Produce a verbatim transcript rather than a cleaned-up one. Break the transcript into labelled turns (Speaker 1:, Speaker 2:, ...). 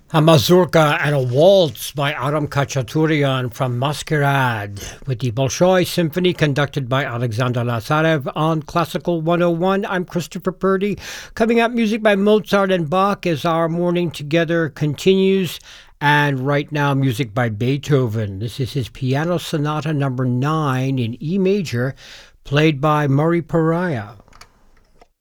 Speaker 1: A mazurka and a waltz by Aram Khachaturian from Masquerade with the Bolshoi Symphony conducted by Alexander Lazarev on Classical one oh one. I'm Christopher Purdy. Coming up, music by Mozart and Bach as our morning together continues. And right now, music by Beethoven. This is his Piano Sonata number nine in E major, played by Murray Pariah.